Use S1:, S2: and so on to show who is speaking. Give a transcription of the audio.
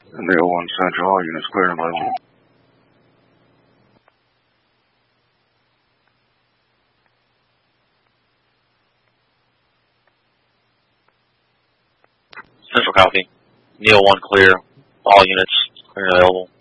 S1: Neil 1 Central, all units clear and available.
S2: Central copy. Neil 1 clear. All units clear and available.